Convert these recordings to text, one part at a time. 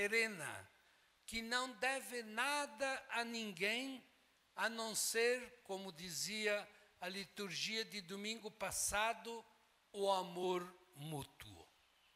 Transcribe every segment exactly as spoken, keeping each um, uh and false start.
serena, que não deve nada a ninguém, a não ser, como dizia a liturgia de domingo passado, o amor mútuo.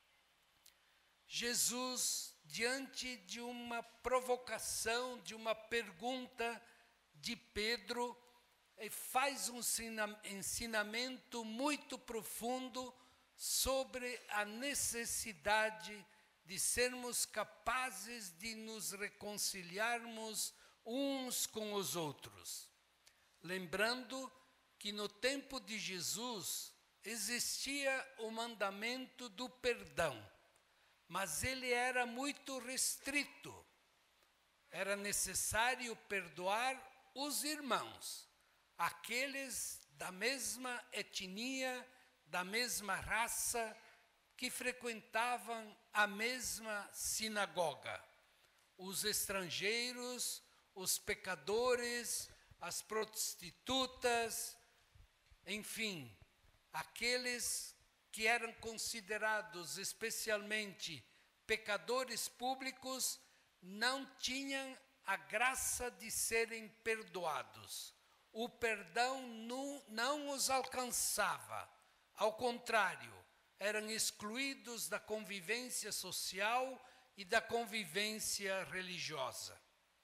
Jesus, diante de uma provocação, de uma pergunta de Pedro, faz um ensinamento muito profundo sobre a necessidade de sermos capazes de nos reconciliarmos uns com os outros. Lembrando que no tempo de Jesus existia o mandamento do perdão, mas ele era muito restrito. Era necessário perdoar os irmãos, aqueles da mesma etnia, da mesma raça, que frequentavam a mesma sinagoga. Os estrangeiros, os pecadores, as prostitutas, enfim, aqueles que eram considerados especialmente pecadores públicos, não tinham a graça de serem perdoados. O perdão não, não os alcançava. Ao contrário, eram excluídos da convivência social e da convivência religiosa.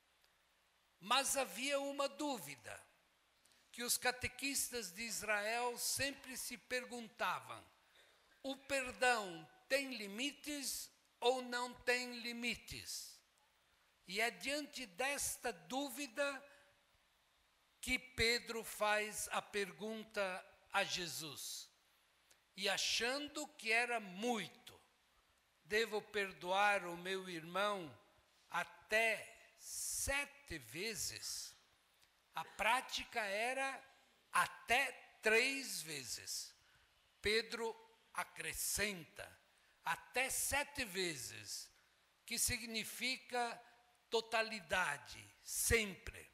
Mas havia uma dúvida, que os catequistas de Israel sempre se perguntavam: o perdão tem limites ou não tem limites? E é diante desta dúvida que Pedro faz a pergunta a Jesus. E achando que era muito, devo perdoar o meu irmão até sete vezes? A prática era até três vezes. Pedro acrescenta até sete vezes, que significa totalidade, sempre.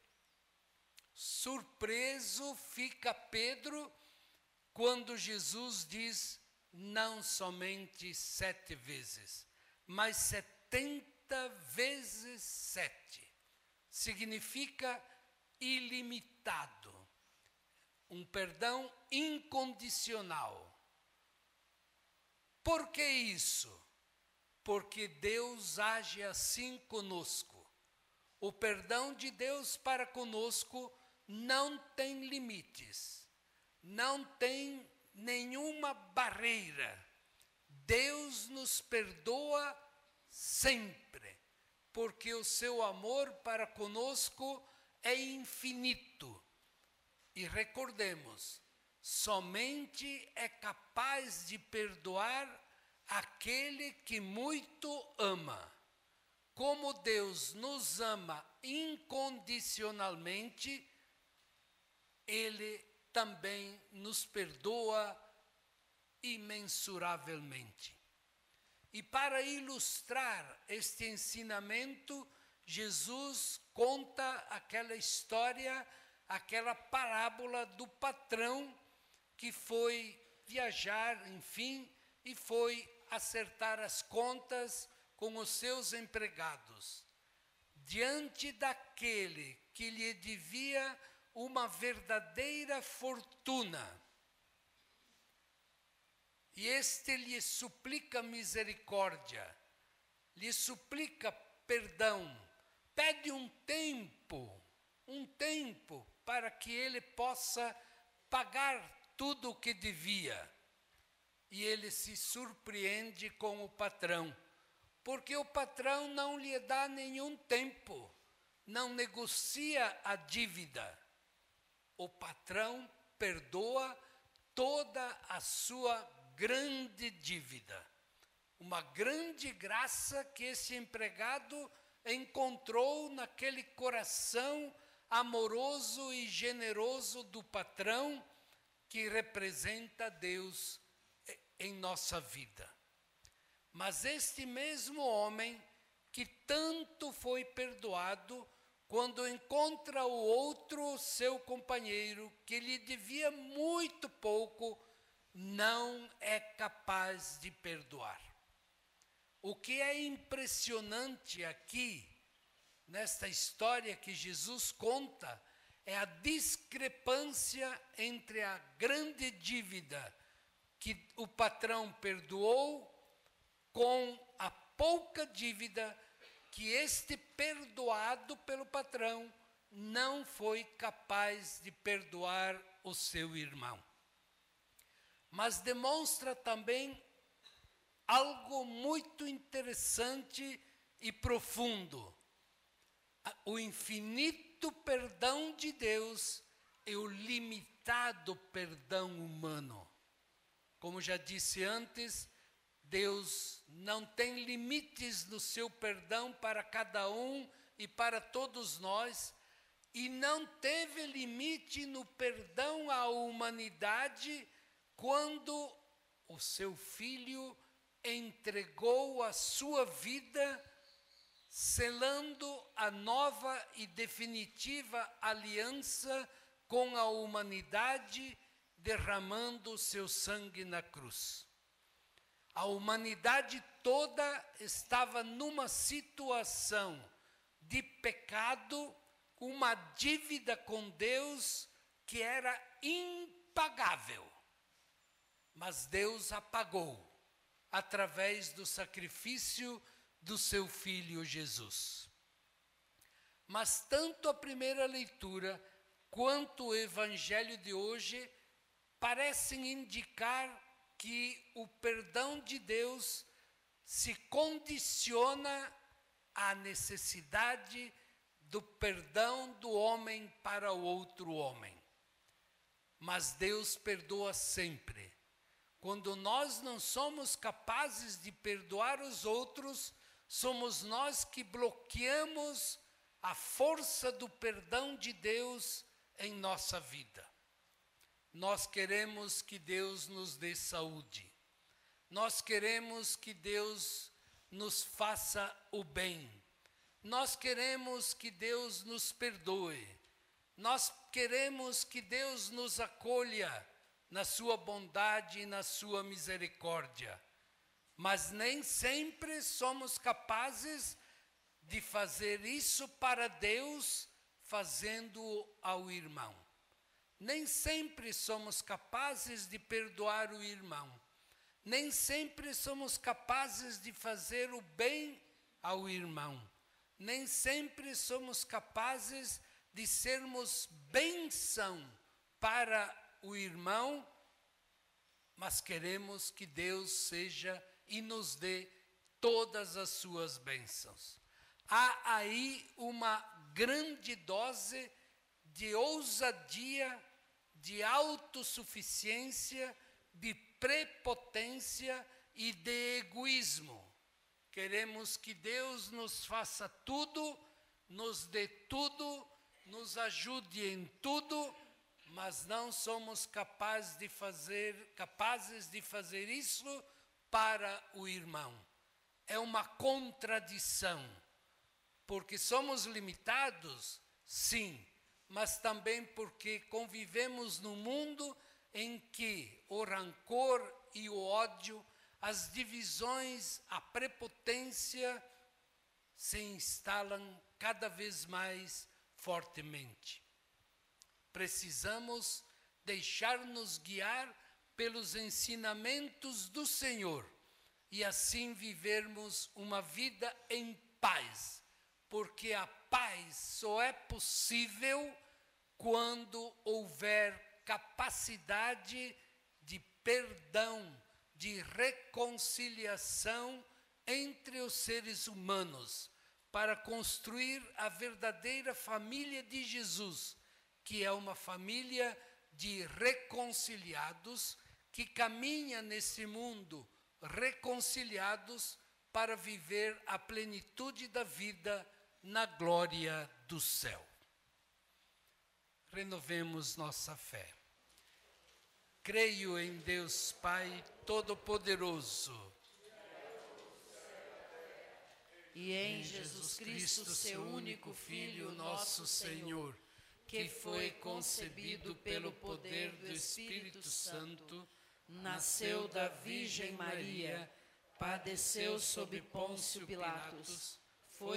Surpreso fica Pedro quando Jesus diz não somente sete vezes, mas setenta vezes sete. Significa ilimitado, um perdão incondicional. Por que isso? Porque Deus age assim conosco. O perdão de Deus para conosco não tem limites, não tem nenhuma barreira. Deus nos perdoa sempre, porque o seu amor para conosco é infinito. E recordemos, somente é capaz de perdoar aquele que muito ama. Como Deus nos ama incondicionalmente, Ele também nos perdoa imensuravelmente. E para ilustrar este ensinamento, Jesus conta aquela história, aquela parábola do patrão que foi viajar, enfim, e foi acertar as contas com os seus empregados. Diante daquele que lhe devia uma verdadeira fortuna, e este lhe suplica misericórdia, lhe suplica perdão, pede um tempo, um tempo para que ele possa pagar tudo o que devia. E ele se surpreende com o patrão, porque o patrão não lhe dá nenhum tempo, não negocia a dívida. O patrão perdoa toda a sua grande dívida. Uma grande graça que esse empregado encontrou naquele coração amoroso e generoso do patrão, que representa Deus em nossa vida. Mas este mesmo homem que tanto foi perdoado, quando encontra o outro, seu companheiro, que lhe devia muito pouco, não é capaz de perdoar. O que é impressionante aqui, nesta história que Jesus conta, é a discrepância entre a grande dívida que o patrão perdoou com a pouca dívida que este perdoado pelo patrão não foi capaz de perdoar o seu irmão. Mas demonstra também algo muito interessante e profundo. O infinito perdão de Deus e o limitado perdão humano. Como já disse antes, Deus não tem limites no seu perdão para cada um e para todos nós, e não teve limite no perdão à humanidade quando o seu Filho entregou a sua vida, selando a nova e definitiva aliança com a humanidade, derramando o seu sangue na cruz. A humanidade toda estava numa situação de pecado, uma dívida com Deus que era impagável. Mas Deus a pagou através do sacrifício do seu Filho Jesus. Mas tanto a primeira leitura quanto o Evangelho de hoje parecem indicar que o perdão de Deus se condiciona à necessidade do perdão do homem para o outro homem. Mas Deus perdoa sempre. Quando nós não somos capazes de perdoar os outros, somos nós que bloqueamos a força do perdão de Deus em nossa vida. Nós queremos que Deus nos dê saúde. Nós queremos que Deus nos faça o bem. Nós queremos que Deus nos perdoe. Nós queremos que Deus nos acolha na sua bondade e na sua misericórdia. Mas nem sempre somos capazes de fazer isso para Deus, fazendo-o ao irmão. Nem sempre somos capazes de perdoar o irmão. Nem sempre somos capazes de fazer o bem ao irmão. Nem sempre somos capazes de sermos bênção para o irmão, mas queremos que Deus seja e nos dê todas as suas bênçãos. Há aí uma grande dose de ousadia, de autossuficiência, de prepotência e de egoísmo. Queremos que Deus nos faça tudo, nos dê tudo, nos ajude em tudo, mas não somos capazes de fazer, capazes de fazer isso para o irmão. É uma contradição, porque somos limitados, sim, mas também porque convivemos num mundo em que o rancor e o ódio, as divisões, a prepotência se instalam cada vez mais fortemente. Precisamos deixar-nos guiar pelos ensinamentos do Senhor e assim vivermos uma vida em paz, porque a paz só é possível quando houver capacidade de perdão, de reconciliação entre os seres humanos, para construir a verdadeira família de Jesus, que é uma família de reconciliados, que caminha nesse mundo reconciliados para viver a plenitude da vida na glória do céu. Renovemos nossa fé. Creio em Deus Pai Todo-Poderoso, e em Jesus Cristo, seu único Filho, nosso Senhor, que foi concebido pelo poder do Espírito Santo, nasceu da Virgem Maria, padeceu sob Pôncio Pilatos,